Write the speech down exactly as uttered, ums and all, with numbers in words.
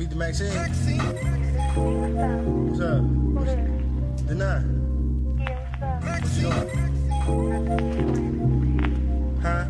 the Maxine. What's up? What's up? Deny. What you doing? Huh?